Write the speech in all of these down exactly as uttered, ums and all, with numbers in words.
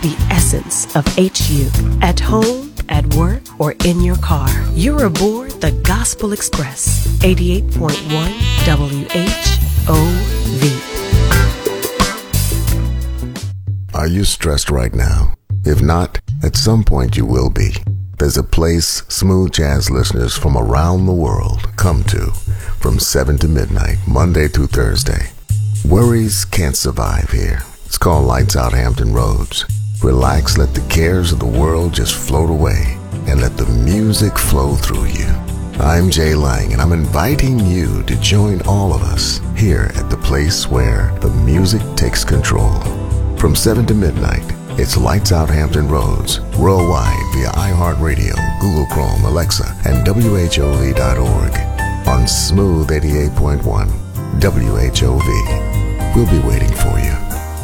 the essence of H U. At home, at work, or in your car, you're aboard the Gospel Express, eighty-eight point one W H O V. Are you stressed right now? If not, at some point you will be. There's a place smooth jazz listeners from around the world come to from seven to midnight, Monday through Thursday. Worries can't survive here. It's called Lights Out Hampton Roads. Relax, let the cares of the world just float away, and let the music flow through you. I'm Jay Lang, and I'm inviting you to join all of us here at the place where the music takes control. From seven to midnight, it's Lights Out Hampton Roads, worldwide via iHeartRadio, Google Chrome, Alexa, and W H O V dot org on Smooth eighty-eight point one W H O V. We'll be waiting for you.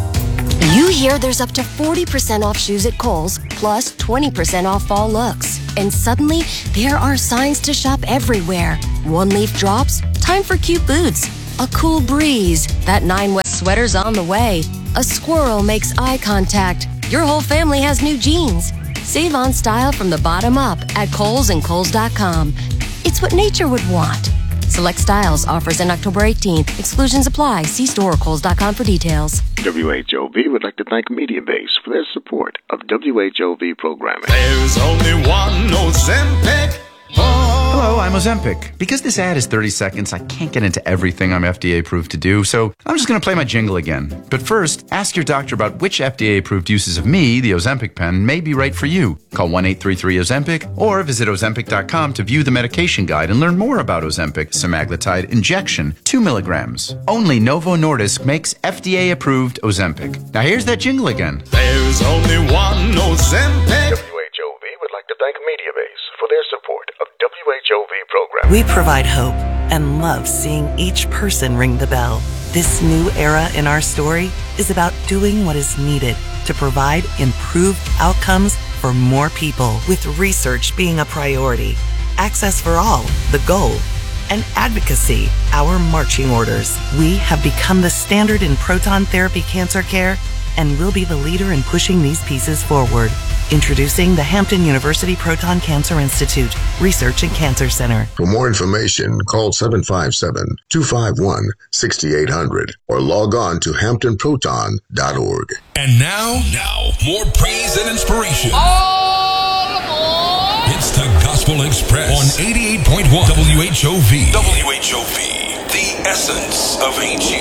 You hear there's up to forty percent off shoes at Kohl's, plus twenty percent off fall looks. And suddenly, there are signs to shop everywhere. One leaf drops, time for cute boots. A cool breeze, that nine wet sweater's on the way. A squirrel makes eye contact. Your whole family has new jeans. Save on style from the bottom up at Kohl's and Kohl's dot com. It's what nature would want. Select styles, offers in October eighteenth. Exclusions apply. See store or Kohl's dot com for details. W H O V would like to thank MediaBase for their support of W H O V programming. There's only one Ozempic. Oh. Hello, I'm Ozempic. Because this ad is thirty seconds, I can't get into everything I'm F D A approved to do, so I'm just going to play my jingle again. But first, ask your doctor about which F D A approved uses of me, the Ozempic pen, may be right for you. Call one eight three three Ozempic or visit Ozempic dot com to view the medication guide and learn more about Ozempic semaglutide injection, two milligrams. Only Novo Nordisk makes F D A approved Ozempic. Now here's that jingle again. There's only one Ozempic. W H O V would like to thank MediaBase for their support of W H O V programming. We provide hope and love seeing each person ring the bell. This new era in our story is about doing what is needed to provide improved outcomes for more people, with research being a priority, access for all, the goal, and advocacy, our marching orders. We have become the standard in proton therapy cancer care and will be the leader in pushing these pieces forward. Introducing the Hampton University Proton Cancer Institute Research and Cancer Center. For more information, call seven five seven, two five one, six eight zero zero or log on to hampton proton dot org. And now, now, more praise and inspiration. All aboard! It's the Gospel Express on eighty-eight point one W H O V. W H O V, the essence of H U.